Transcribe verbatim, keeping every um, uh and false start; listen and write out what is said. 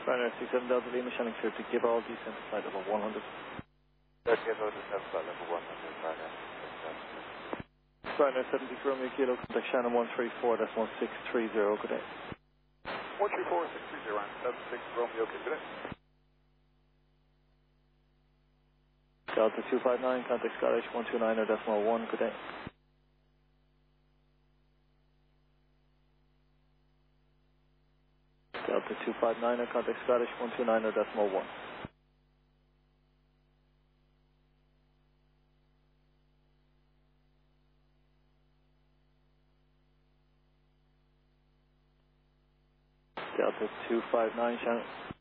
Ryanair six seven Delta Lima, Shannon clear to give all descent to flight level one hundred. Give all descent to flight level one hundred, Ryanair. Ryanair seventy Romeo Kilo, contact Shannon one three four, that's one six three zero, good day. one three four six three zero, seven six Romeo, okay, good day. Delta two five nine, contact Scottish one two nine, decimal one, good day. Delta two five nine, contact Scottish one two nine, decimal one. Delta two five nine, Shannon.